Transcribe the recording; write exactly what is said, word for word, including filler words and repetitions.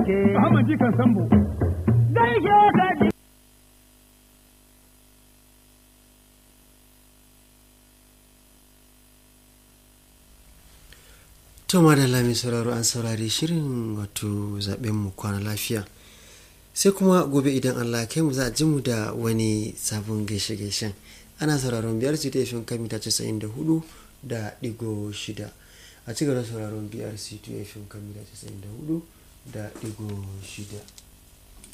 Ahmad Jikan Sambo. Gaishe ka ji. To madalla mai sauraro an saurari shirin wato zaben mu kwana lafiya. Sai kuma gobe idan Allah kai mu za a ji mu da wani sabon gaishe-gaishen. Ana sauraron biyar su ta kan mita casa'in da hudu da digo shida. A cigaba da sauraron B R C two F M kan mita casa'in da hudu da digo shida.